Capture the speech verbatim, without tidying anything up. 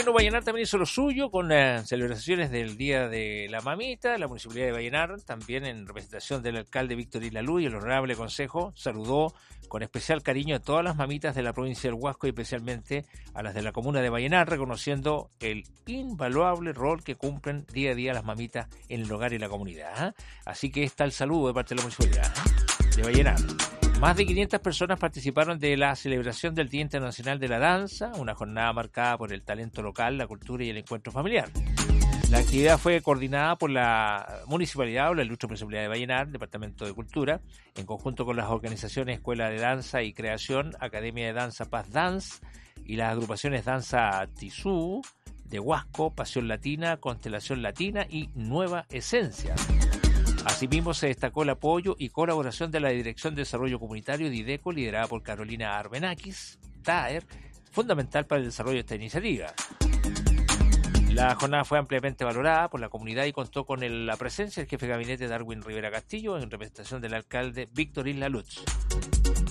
gobierno Vallenar también hizo lo suyo con las celebraciones del Día de la Mamita. La Municipalidad de Vallenar, también en representación del alcalde Víctor Islalú y el honorable consejo, saludó con especial cariño a todas las mamitas de la provincia del Huasco y especialmente a las de la comuna de Vallenar, reconociendo el invaluable rol que cumplen día a día las mamitas en el hogar y la comunidad. ¿eh? Así que está el saludo de parte de la Municipalidad ¿eh? de Vallenar. Más de quinientas personas participaron de la celebración del Día Internacional de la Danza, una jornada marcada por el talento local, la cultura y el encuentro familiar. La actividad fue coordinada por la Municipalidad o la Ilustre Municipalidad de Vallenar, Departamento de Cultura, en conjunto con las organizaciones Escuela de Danza y Creación, Academia de Danza Paz Dance y las agrupaciones Danza Tizú, de Huasco, Pasión Latina, Constelación Latina y Nueva Esencia. Asimismo, se destacó el apoyo y colaboración de la Dirección de Desarrollo Comunitario de IDECO, liderada por Carolina Arbenakis, D A E R, fundamental para el desarrollo de esta iniciativa. La jornada fue ampliamente valorada por la comunidad y contó con el, la presencia del jefe de gabinete Darwin Rivera Castillo en representación del alcalde Víctor Islalú.